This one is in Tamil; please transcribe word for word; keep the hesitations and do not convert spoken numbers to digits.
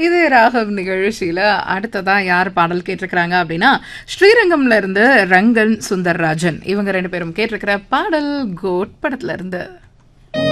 இது ராகவ் நிகழ்ச்சியில அடுத்ததா யார் பாடல் கேட்டிருக்கிறாங்க அப்படின்னா ஸ்ரீரங்கம்ல இருந்து ரங்கன் சுந்தர்ராஜன் இவங்க ரெண்டு பேரும் கேட்டிருக்கிற பாடல் கோட் படத்துல இருந்து.